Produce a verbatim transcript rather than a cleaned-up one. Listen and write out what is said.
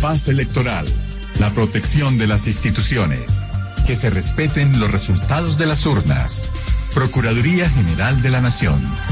paz electoral, la protección de las instituciones, que se respeten los resultados de las urnas. Procuraduría General de la Nación.